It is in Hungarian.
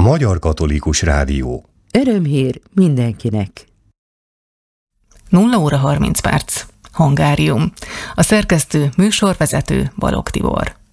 Magyar Katolikus Rádió. Örömhír mindenkinek. 0 óra 30 perc. Hangárium. A szerkesztő, műsorvezető Balogh Tibor.